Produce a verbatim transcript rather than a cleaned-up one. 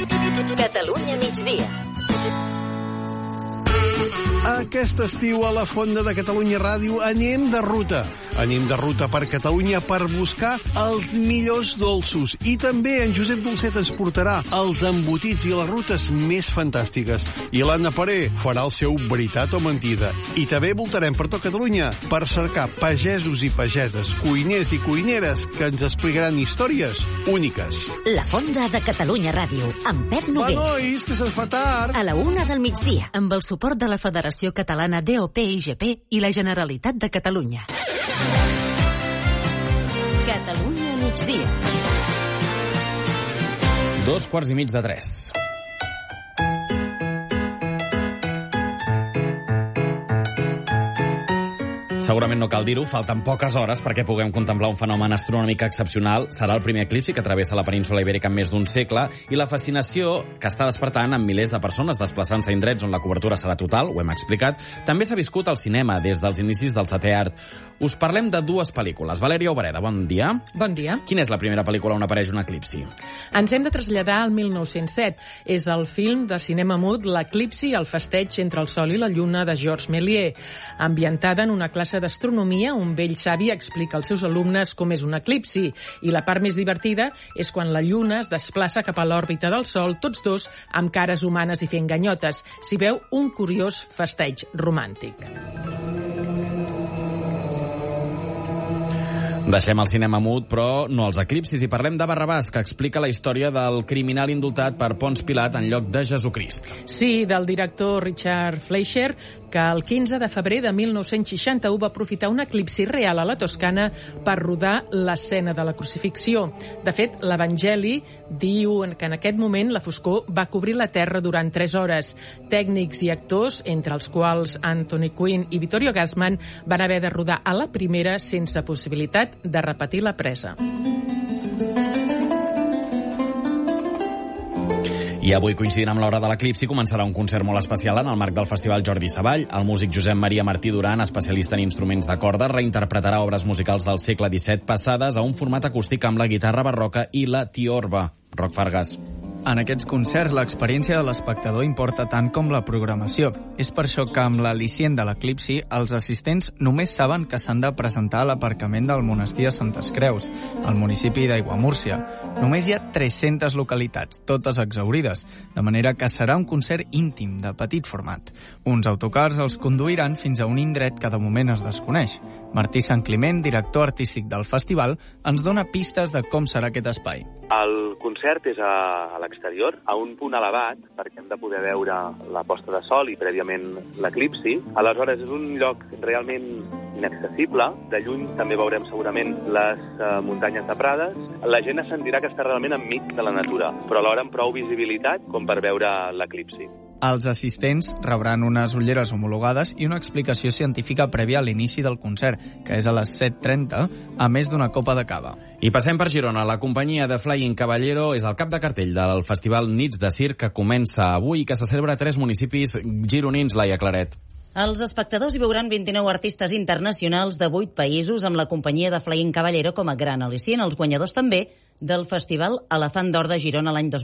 Catalunya migdia. Aquest estiu a la Fonda de Catalunya Ràdio anem de ruta. Anem de ruta per Catalunya per buscar els millors dolços. I també en Josep Dolcet ens portarà els embotits i les rutes més fantàstiques. I l'Anna Paré farà el seu veritat o mentida. I també voltarem per tot Catalunya per cercar pagesos i pageses, cuiners i cuineres que ens explicaran històries úniques. La Fonda de Catalunya Ràdio, amb Pep Noguer. Va, nois, que se'ns fa tard. A la una del migdia, amb el suport de la Federació Catalana D O P I G P i la Generalitat de Catalunya. Catalunya migdia. Dos quarts i mig de tres. Segurament no cal dir-ho, falten poques hores perquè puguem contemplar un fenomen astronòmic excepcional. Serà el primer eclipsi que travessa la península Ibèrica en més d'un segle i la fascinació que està despertant amb milers de persones desplaçant-se a indrets on la cobertura serà total, ho hem explicat, també s'ha viscut al cinema des dels inicis del setè art. Us parlem de dues pel·lícules. Valèria Obereda, bon dia. Bon dia. Quina és la primera pel·lícula on apareix un eclipsi? Ens hem de traslladar al mil nou-cents set. És el film de cinema mut L'eclipsi, el festeig entre el sol i la lluna de Georges Méliès. Ambientada en una classe d'astronomia, un vell savi explica als seus alumnes com és un eclipsi. I la part més divertida és quan la lluna es desplaça cap a l'òrbita del sol, tots dos amb cares humanes i fent ganyotes. S'hi veu un curiós festeig romàntic. Deixem el cinema mut, però no els eclipsis, i parlem de Barrabàs, que explica la història del criminal indultat per Pons Pilat en lloc de Jesucrist. Sí, del director Richard Fleischer, que el quinze de febrer de mil nou-cents seixanta-u va aprofitar un eclipsi real a la Toscana per rodar l'escena de la crucifixió. De fet, l'Evangeli diu que en aquest moment la foscor va cobrir la terra durant tres hores. Tècnics i actors, entre els quals Anthony Quinn i Vittorio Gassman, van haver de rodar a la primera sense possibilitat de repetir la presa. I avui, coincidint amb l'hora de l'eclipsi, començarà un concert molt especial en el marc del Festival Jordi Savall. El músic Josep Maria Martí Duran, especialista en instruments de corda, reinterpretarà obres musicals del segle disset passades a un format acústic amb la guitarra barroca i la tiorba. Roc Fargas. En aquests concerts, l'experiència de l'espectador importa tant com la programació. És per això que amb l'al·licient de l'eclipsi, els assistents només saben que s'han de presentar a l'aparcament del monestir de Santes Creus, al municipi d'Aiguamúrcia. Només hi ha tres-centes localitats, totes exhaurides, de manera que serà un concert íntim, de petit format. Uns autocars els conduiran fins a un indret que de moment es desconeix. Martí Sant Climent, director artístic del festival, ens dona pistes de com serà aquest espai. El concert és a, a l'exterior, a un punt elevat, perquè hem de poder veure la posta de sol i prèviament l'eclipsi. Aleshores, és un lloc realment inaccessible. De lluny també veurem segurament les uh, muntanyes de Prades. La gent es sentirà que està realment enmig de la natura, però alhora amb prou visibilitat com per veure l'eclipsi. Els assistents rebran unes ulleres homologades i una explicació científica prèvia a l'inici del concert, que és a les set trenta, a més d'una copa de cava. I passem per Girona. La companyia de Flying Caballero és el cap de cartell del Festival Nits de Circ, que comença avui i que se celebra a tres municipis gironins. Laia Claret. Els espectadors hi veuran vint-i-nou artistes internacionals de vuit països amb la companyia de Flying Caballero com a gran al·licient. Els guanyadors també del Festival Elefant d'Or de Girona l'any dos mil